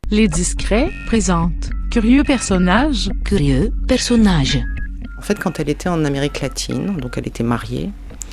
Les Discrets présentent Curieux personnage. Curieux personnage. En fait, quand elle était en Amérique latine, donc elle était mariée,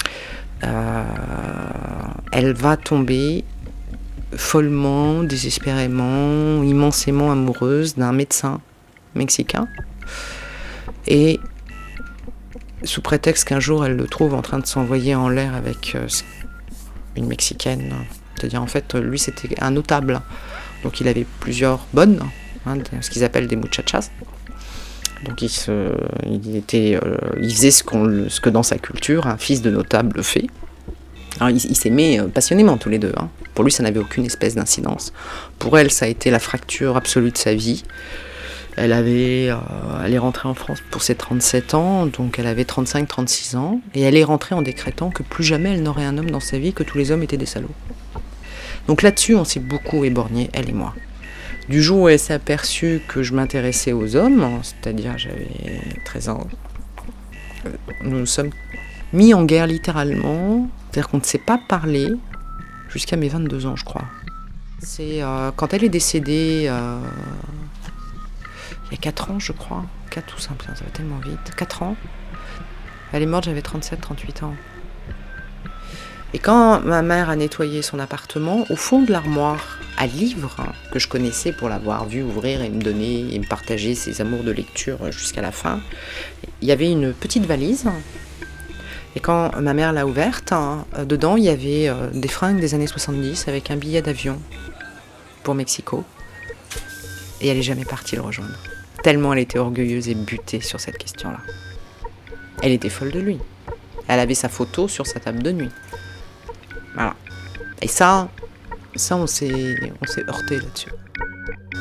elle va tomber follement, désespérément, immensément amoureuse d'un médecin mexicain. Et sous prétexte qu'un jour elle le trouve en train de s'envoyer en l'air avec une Mexicaine, c'est-à-dire en fait lui c'était un notable, donc il avait plusieurs bonnes, ce qu'ils appellent des muchachas. Donc il faisait ce que dans sa culture un fils de notable fait. Alors ils s'aimaient passionnément tous les deux. Pour lui ça n'avait aucune espèce d'incidence. Pour elle ça a été la fracture absolue de sa vie. Elle est rentrée en France pour ses 37 ans, donc elle avait 35-36 ans, et elle est rentrée en décrétant que plus jamais elle n'aurait un homme dans sa vie, que tous les hommes étaient des salauds. Donc là-dessus, on s'est beaucoup éborgné, elle et moi. Du jour où elle s'est aperçue que je m'intéressais aux hommes, c'est-à-dire j'avais 13 ans, nous nous sommes mis en guerre littéralement, c'est-à-dire qu'on ne s'est pas parlé jusqu'à mes 22 ans, je crois. C'est quand elle est décédée... il y a 4 ans, je crois. 4 ou 5, ça va tellement vite. 4 ans. Elle est morte, j'avais 37-38 ans. Et quand ma mère a nettoyé son appartement, au fond de l'armoire à livres, que je connaissais pour l'avoir vu ouvrir et me donner et me partager ses amours de lecture jusqu'à la fin, il y avait une petite valise. Et quand ma mère l'a ouverte, dedans il y avait des fringues des années 70 avec un billet d'avion pour Mexico. Et elle n'est jamais partie le rejoindre. Tellement elle était orgueilleuse et butée sur cette question-là. Elle était folle de lui. Elle avait sa photo sur sa table de nuit. Voilà. Et ça on s'est heurté là-dessus.